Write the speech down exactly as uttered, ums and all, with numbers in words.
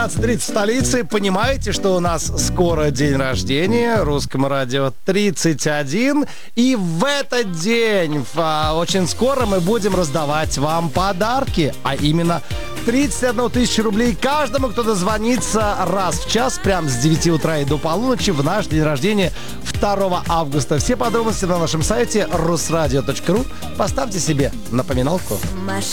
двенадцать тридцать в столице. Понимаете, что у нас скоро день рождения, Русскому радио тридцать один. И в этот день, в, очень скоро, мы будем раздавать вам подарки. А именно тридцать одну тысячу рублей каждому, кто дозвонится раз в час, прям с девяти утра и до полуночи в наш день рождения второго августа. Все подробности на нашем сайте русрадио точка ру. Поставьте себе напоминалку. Машина